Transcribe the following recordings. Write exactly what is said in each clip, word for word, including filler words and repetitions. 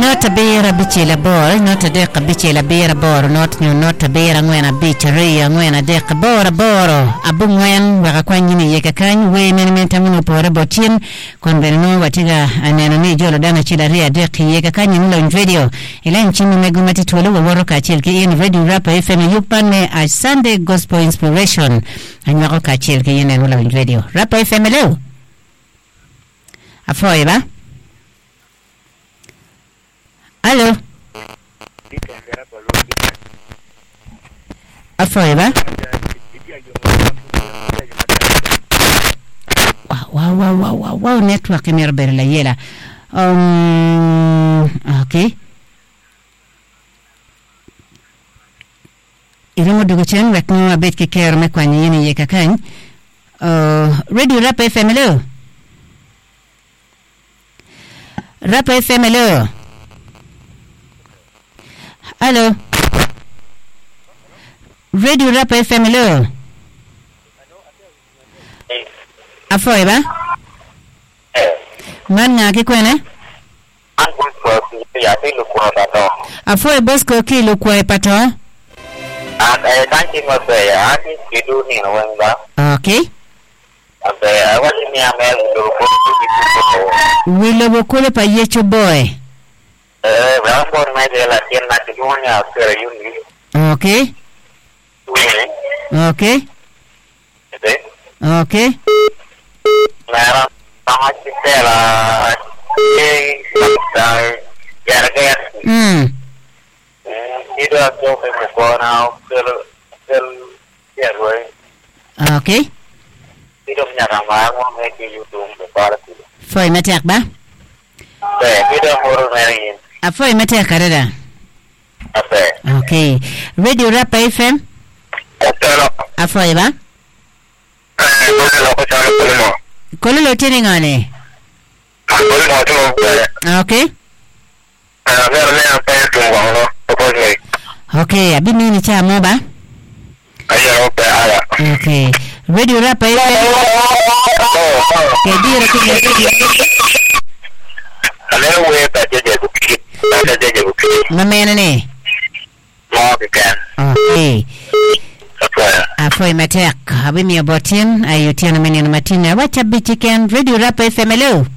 Nota bera bichela bor, nota deka bichela bera bor, not nyo nota bera ngwena bicheria ngwena deka bora boro. Abu ngwen waka kwa njini yeka kanyu, we meni menta munu pore botin, kwa mbelinu watiga aneno ni jolo dana chila ria deka yeka kanyu nula njwedio. Ila nchimi megumati tuwalu wa waroka chilki in Radio Rapa F M yupane a Sunday Gospel Inspiration. Anyu waroka chilki in nula njwedio. Rapa F M leo? Afoye ba? Hello. Afoye ba? Wow, wow, wow, wow, wow, wow, network imerbere la yela. Um, okay. Irimo dugo chen wek no abet ke ker me kwani yene yeka kan. Uh, Radio Rapa F M leo? Rapa F M leo? Hello. Radio Rapa F M leo? Afoy ba? Man nga ki kwene? Afoy Bosco ki lukwa pato? Okay. Wilo bokole pa yecho boy. Eh, vamos por medio de la tienda matrimonial, pero yo ni. Okay. Okay. ¿Sí? Okay. Claro, vamos a hacer la que ya que Mm. y lo hago me pone el el ya güey. Okay. Y lo me llama me que YouTube me parece. Foi metek ba? Eh, y lo por medio. Afoy metek kareda. Ape. Okay. Radio Rapa F M? Pero Afoy ba? eh no lo que sale por no. Kolo lo tini ngane? Por no tú. Okay. A ver, le han puesto un guano, por mí. Okay, abi mini cha mo ba? Ayer no pegaba. Okay. Radio Rapa F M? Ke dire ki radio. Ale we pa je je buki. Pa je je buki. Mamena ne? Mo ke kan. Okay. Apa? Afoy metek abi mi abotin ayutiana menino matina wacha bitiken Radio Rapa F M leo?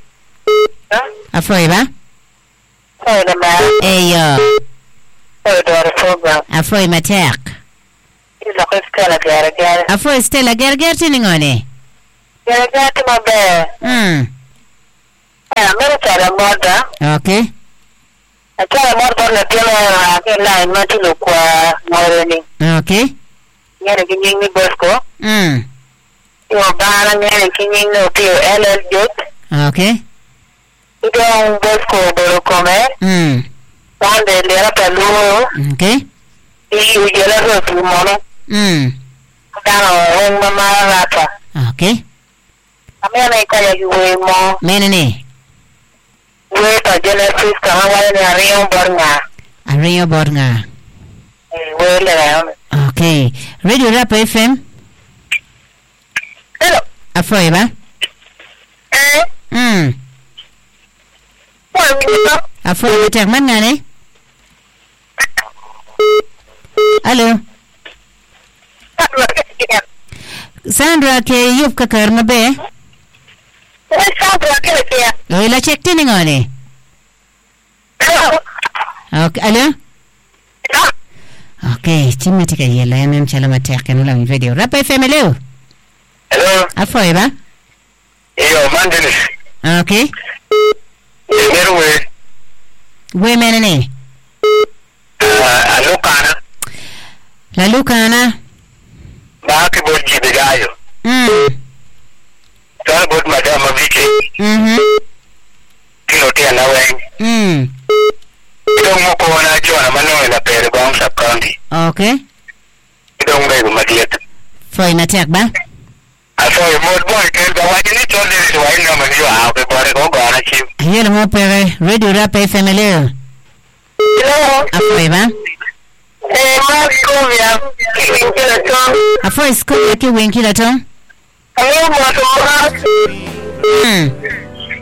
Afoy ba? Oh, the man. Eyo. Oh, the program. Afoy metek. Is a Stella Gargan. Afoy Stella Gerger tini ngane? Gargan to my bear. Hmm. I'm going to tell a mother. Okay. I tell a mother that you know, I can lie, not to look more. Okay. You're getting me Bosco. Hmm. You're barring and kinging no to L L J. Okay. You don't Bosco, but come. Hmm. One day, they're up a low. Okay. You get a little money. Hmm. Down on Mama Rapa. Okay. I mean, I tell you way more. Menene? Wait a Genesis, come on, and Rio Borna. Ario Borga. Well, around. Okay. Radio Rapa F M? Hello. Afoy ba? Eh? Hmm. One minute. Afoy metek man ngane? Hello. Sandra ke yup ka karna be? What's up, Rocket here? Lo ila check tini ngane? Hello. Okay. Hello? Hello. Okay. Chima tika yela yanem chala metek nula mi video. Rapa F M leo? Hello. Afoy ba? Yo, Mandelis. Okay. Never way. We menene? Uh, Alukana. La Lucana? Baki Boji the Gayo. Hmm. Tell about Madame Vicky. Mm-hmm. Kilo Tia Nawang. Hmm. Don't walk on a John Mano in a pair of bombs up county. Okay. Don't make a Madiat. Foy metek ba? I saw a more boy, and the white in it all this wine number you out before I go on a chip. Yela mo pere Radio Rapa F M leo? Hello. Afoy ba? Eh, Marcovia. Afoy school ki winki la ton? Hello, Marcovia. Hmm.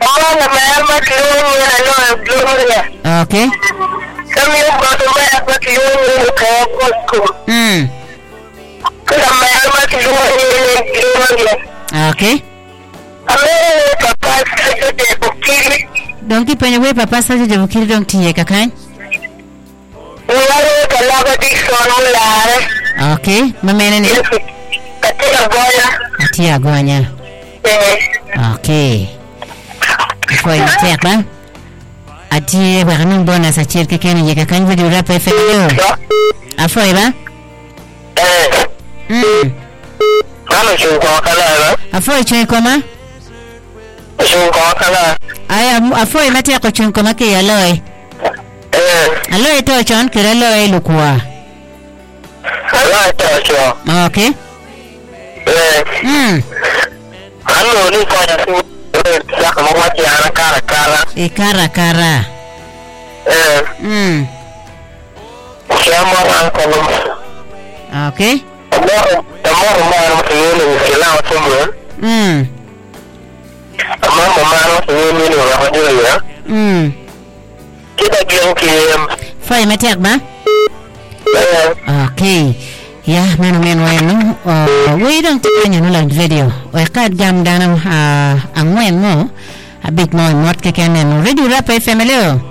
Among the man, but you know, Gloria. Okay. Come here, but the man, but you know, Hmm. Because a man, but you know, Gloria. Okay. Ame papa saja de bukiri. Donki penye we papa saja de bukiri dong tiye kakany. Uwalo kalaga di sonulare. Okay. Mamene ni. Katia goya. Katia gonya. Eh. Okay. Foi matek ba. Ati ba kanong bonus a cher kekeni ye kakany video rap F M. Afoi ba? Eh. Hmm. Kama chukwa kala. Afoi chwe koma? Chukwa kala. Aya afoi matek ko chwe koma ke aloy. Eh. Aloy to chon kira aloy lukwa. Ala to cho. Okay. Eh. Hmm. Ano ni kwa ya su. Ya kama wati ana kara kara. E kara kara. Eh. Hmm. Chama ran kono. Okay. Amoro, amoro mano yule kila tumbo. Hmm. Amoro mano yule ni wa hodi ya. Hmm. Kita gionki. Foi matek ba? Eh. Okay. Ya, meno meno eno. Oh, we don't tanya no lang video. O kad gam danam a angwen mo. A bit mo mot ke kenen. Radio rap F M leo.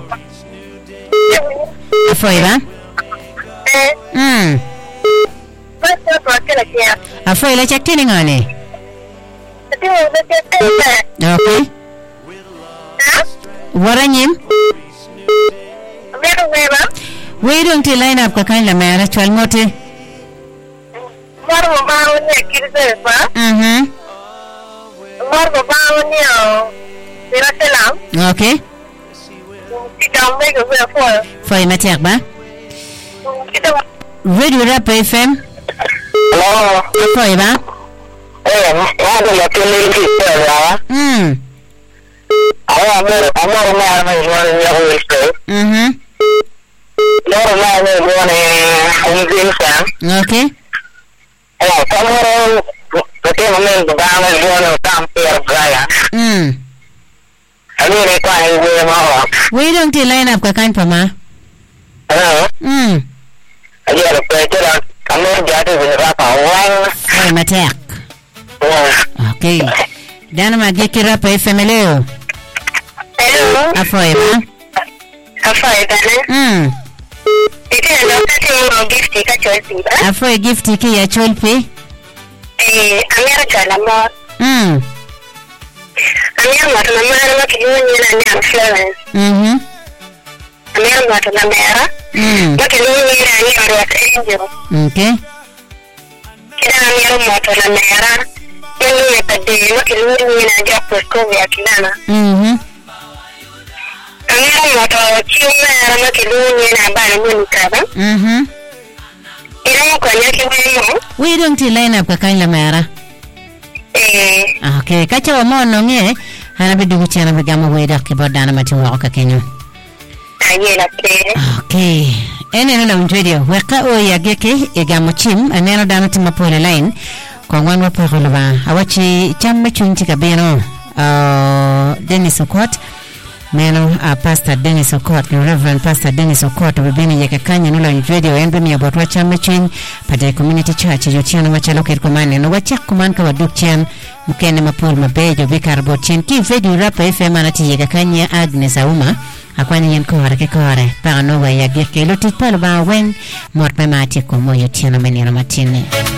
Foi ba? Eh. Hmm. Basta kwa kila kia. A foi la check tini ngani. Tapi udah kita. Okay. Ha? Waranyim. Mero mero. We don't line up ka kan la mera chwal mote. Maro maro ni kirse pa. Mhm. Maro maro ni o. Mera selam. Okay. Kita umai ke buat apa? Foi matek ba? Kita. Radio rap F M. Hello. Foi ba? Eh, ada yang kini kita ya. Hmm. Awak amor, amor mana ni yang itu. Mhm. Amor mana ni yang ini kan? Okay. Oh, kamu betul memang berbangga dengan tampil beraya. Hmm. Ini mereka yang boleh mahu. We don't line up ka kan pa ma. Hello. Hmm. Jadi ada pelajaran kamu jadi berapa orang? Foi matek. Oh. Okay. Dana magiki rap F M leo. Hello. Afoi ba? Apa itu? Hmm. Itu yang kita mau gift kita jual sih, kan? Afoi gift ki ya cholpi. Eh, Amerika lama. Hmm. Amerika tu nama nama kita ni ni influence. Mhm. Amerika tu nama era. Hmm. Maka ni ni ni orang angel. Okay. Kita Amerika tu nama era. Ini ni tadi maka ni ni ni dia perlu ya kita. Mhm. Amerika tu cuma era maka ni ni ni abang ni kan? Mhm. Ira mo kanya kita ni. We don't line up ka kan la mera. Eh. Okay, kacha wa mono nge ana bidu kuchana bigama we dak ke bodana mati wa ka kenyo. Aye la pre. Okay. Ene no lang radio. Weka o ya geke e gamo chim aneno dana tima pole line. Kwa ngwan wa polo ba. Awachi chamme chunchi ka beno. Uh Dennis Okot. Meno uh, Pastor Dennis Okot, Reverend Pastor Dennis Okot, wibini yeke kanya nula radio enbe mi abot wacha mechin pada community church yotiano wacha loket kumane no wacha kuman ka waduk chen mkene mapul mabejo bikar botchen ki video rap F M anati yeke kanya Agnes Auma akwani yen kohare ke kohare para no wa ya geke lotit palo ba wen mort pe mati ko mo yotiano menino matine.